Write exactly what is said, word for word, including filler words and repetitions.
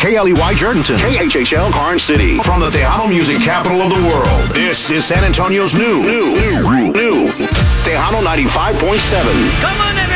K L E Y Jordanton, K H H L Karn City. From the Tejano music capital of the world, this is San Antonio's new, new, new, new Tejano ninety-five point seven. Come on!